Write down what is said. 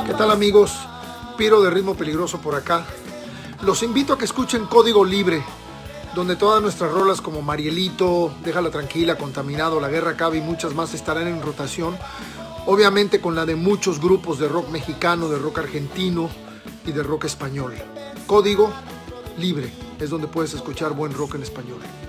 ¿Qué tal, amigos? Piro de Ritmo Peligroso por acá. Los invito a que escuchen Código Libre, donde todas nuestras rolas como Marielito, Déjala Tranquila, Contaminado, La Guerra Acaba y muchas más estarán en rotación. Obviamente con la de muchos grupos de rock mexicano, de rock argentino y de rock español. Código Libre es donde puedes escuchar buen rock en español.